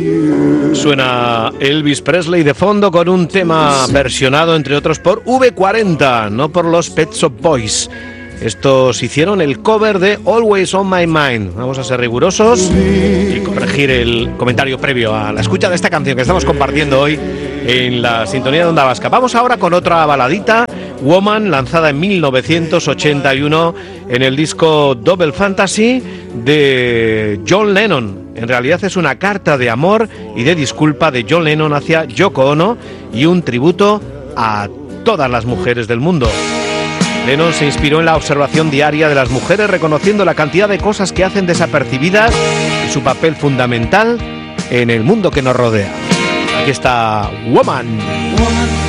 Suena Elvis Presley de fondo con un tema versionado, entre otros, por V40, no por los Pet Shop Boys. Estos hicieron el cover de Always on My Mind. Vamos a ser rigurosos y corregir el comentario previo a la escucha de esta canción que estamos compartiendo hoy en la sintonía de Onda Vasca. Vamos ahora con otra baladita, Woman, lanzada en 1981 en el disco Double Fantasy de John Lennon. En realidad es una carta de amor y de disculpa de John Lennon hacia Yoko Ono y un tributo a todas las mujeres del mundo. Lennon se inspiró en la observación diaria de las mujeres, reconociendo la cantidad de cosas que hacen desapercibidas y su papel fundamental en el mundo que nos rodea. Aquí está Woman.